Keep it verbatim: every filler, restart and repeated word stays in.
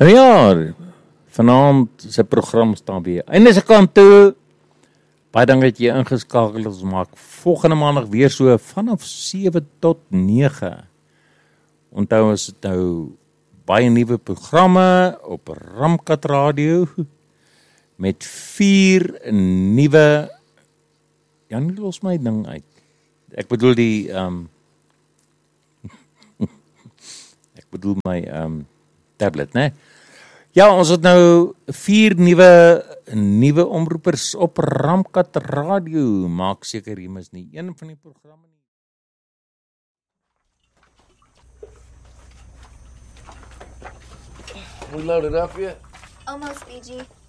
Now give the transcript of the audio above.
Nou ja, vanaand se program staan weer. En dis 'n kant toe. Baie dankie dat jy ingeskakel het. Ons maak volgende maandag weer so vanaf sewe tot nege. Onthou ons het nou baie nuwe programme op Ramkat Radio met vier nuwe Jan los my ding uit. Ek bedoel die ehm um, ek bedoel my ehm um, tablet, né? Ja, ons het nou vier nuwe nuwe omroepers op Ramkat Radio. Maak seker jy mis nie een van die programme nie. We loaded up yet? Almost, B G.